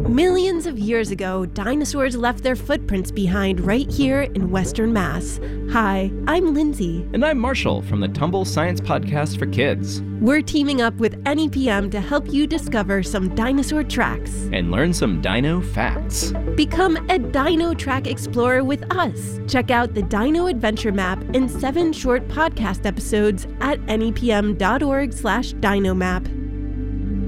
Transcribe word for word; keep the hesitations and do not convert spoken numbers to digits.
Millions of years ago, dinosaurs left their footprints behind right here in Western Mass. Hi, I'm Lindsay. And I'm Marshall from the Tumble Science Podcast for Kids. We're teaming up with N E P M to help you discover some dinosaur tracks. And learn some dino facts. Become a Dino Track Explorer with us. Check out the Dino Adventure Map in seven short podcast episodes at nepm.org slash dinomap.